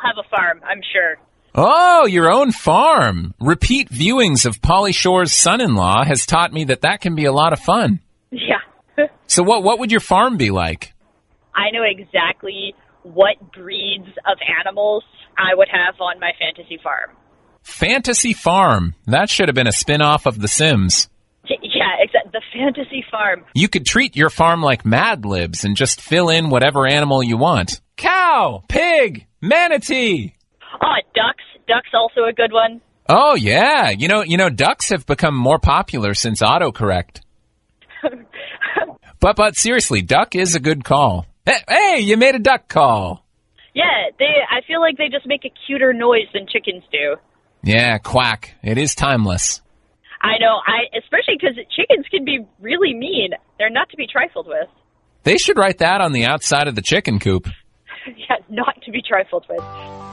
I'll have a farm, I'm sure. Oh, your own farm. Repeat viewings of Pauly Shore's Son-in-Law has taught me that can be a lot of fun. Yeah. So what would your farm be like? I know exactly what breeds of animals I would have on my fantasy farm. Fantasy Farm. That should have been a spin-off of The Sims. Yeah, except the fantasy farm. You could treat your farm like Mad Libs and just fill in whatever animal you want. Cow, pig, manatee. Oh, ducks. Ducks also a good one. Oh, yeah. You know, ducks have become more popular since autocorrect. But seriously, duck is a good call. Hey, you made a duck call. Yeah, I feel like they just make a cuter noise than chickens do. Yeah, quack. It is timeless. I know, especially because chickens can be really mean. They're not to be trifled with. They should write that on the outside of the chicken coop. Yeah, not to be trifled with.